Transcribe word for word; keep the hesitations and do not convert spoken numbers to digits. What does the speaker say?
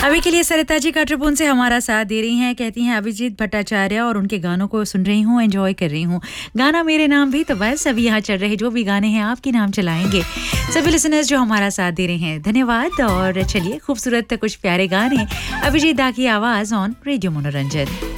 अभी के लिए सरिता जी काटरपुन से हमारा साथ दे रही हैं, कहती हैं अभिजीत भट्टाचार्य और उनके गानों को सुन रही हूँ, एंजॉय कर रही हूँ। गाना मेरे नाम भी, तो बस अभी यहाँ चल रहे जो भी गाने हैं आपके नाम चलाएंगे। सभी लिसनर्स जो हमारा साथ दे रहे हैं, धन्यवाद। और चलिए खूबसूरत कुछ प्यारे गाने अभिजीत दा की आवाज ऑन रेडियो मनोरंजन।